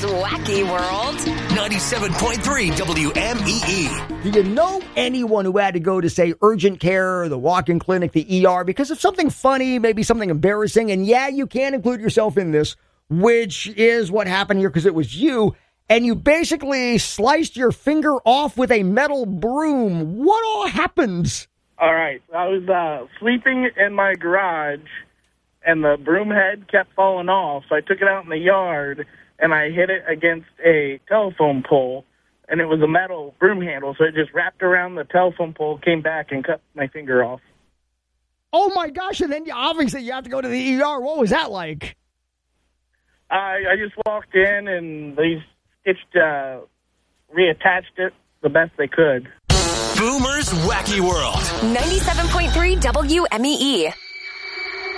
Wacky World. 97.3 WMEE. Do you know anyone who had to go to, say, urgent care, the walk-in clinic, the ER, because of something funny, maybe something embarrassing? And yeah, you can include yourself in this, which is what happened here because it was you. And you basically sliced your finger off with a metal broom. What all happened? All right. I was sleeping in my garage, and the broom head kept falling off. So I took it out in the yard, and I hit it against a telephone pole, and it was a metal broom handle. So it just wrapped around the telephone pole, came back, and cut my finger off. Oh, my gosh. And then obviously you have to go to the ER. What was that like? I just walked in, and they reattached it the best they could. Boomer's Wacky World. 97.3 WMEE.